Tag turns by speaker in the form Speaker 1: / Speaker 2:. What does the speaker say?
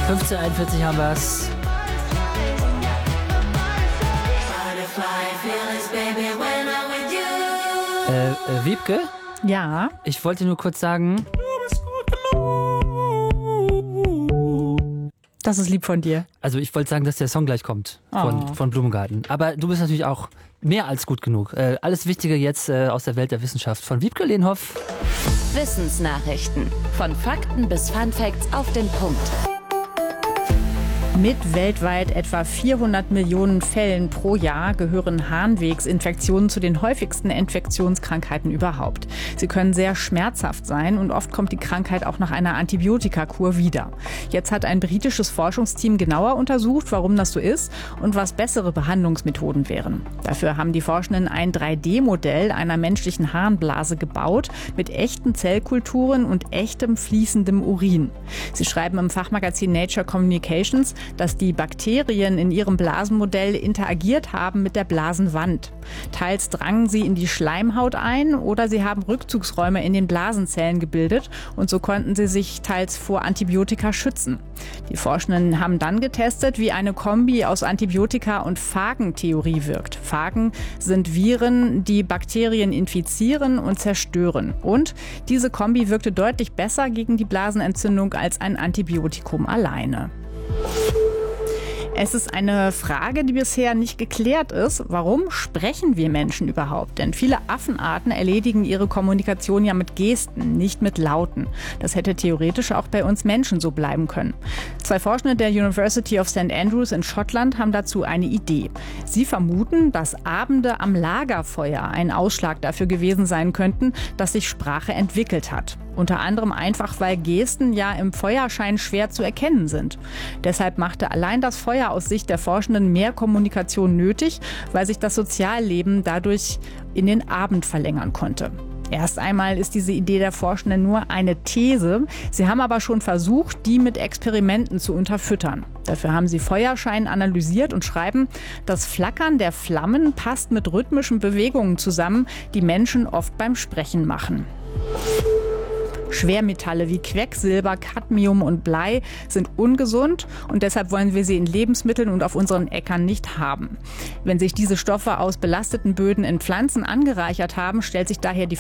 Speaker 1: 15:41 haben wir es. Wiebke?
Speaker 2: Ja?
Speaker 1: Ich wollte nur kurz sagen...
Speaker 2: Das ist lieb von dir.
Speaker 1: Also ich wollte sagen, dass der Song gleich kommt von Blumengarten. Aber du bist natürlich auch mehr als gut genug. Alles Wichtige jetzt aus der Welt der Wissenschaft von Wiebke Lehnhoff.
Speaker 3: Wissensnachrichten. Von Fakten bis Funfacts auf den Punkt.
Speaker 2: Mit weltweit etwa 400 Millionen Fällen pro Jahr gehören Harnwegsinfektionen zu den häufigsten Infektionskrankheiten überhaupt. Sie können sehr schmerzhaft sein und oft kommt die Krankheit auch nach einer Antibiotikakur wieder. Jetzt hat ein britisches Forschungsteam genauer untersucht, warum das so ist und was bessere Behandlungsmethoden wären. Dafür haben die Forschenden ein 3D-Modell einer menschlichen Harnblase gebaut mit echten Zellkulturen und echtem fließendem Urin. Sie schreiben im Fachmagazin Nature Communications, dass die Bakterien in ihrem Blasenmodell interagiert haben mit der Blasenwand. Teils drangen sie in die Schleimhaut ein oder sie haben Rückzugsräume in den Blasenzellen gebildet und so konnten sie sich teils vor Antibiotika schützen. Die Forschenden haben dann getestet, wie eine Kombi aus Antibiotika und Phagentheorie wirkt. Phagen sind Viren, die Bakterien infizieren und zerstören. Und diese Kombi wirkte deutlich besser gegen die Blasenentzündung als ein Antibiotikum alleine. Es ist eine Frage, die bisher nicht geklärt ist. Warum sprechen wir Menschen überhaupt? Denn viele Affenarten erledigen ihre Kommunikation ja mit Gesten, nicht mit Lauten. Das hätte theoretisch auch bei uns Menschen so bleiben können. 2 Forschende der University of St. Andrews in Schottland haben dazu eine Idee. Sie vermuten, dass Abende am Lagerfeuer ein Ausschlag dafür gewesen sein könnten, dass sich Sprache entwickelt hat. Unter anderem einfach, weil Gesten ja im Feuerschein schwer zu erkennen sind. Deshalb machte allein das Feuer aus Sicht der Forschenden mehr Kommunikation nötig, weil sich das Sozialleben dadurch in den Abend verlängern konnte. Erst einmal ist diese Idee der Forschenden nur eine These. Sie haben aber schon versucht, die mit Experimenten zu unterfüttern. Dafür haben sie Feuerschein analysiert und schreiben, das Flackern der Flammen passt mit rhythmischen Bewegungen zusammen, die Menschen oft beim Sprechen machen. Schwermetalle wie Quecksilber, Cadmium und Blei sind ungesund und deshalb wollen wir sie in Lebensmitteln und auf unseren Äckern nicht haben. Wenn sich diese Stoffe aus belasteten Böden in Pflanzen angereichert haben, stellt sich daher die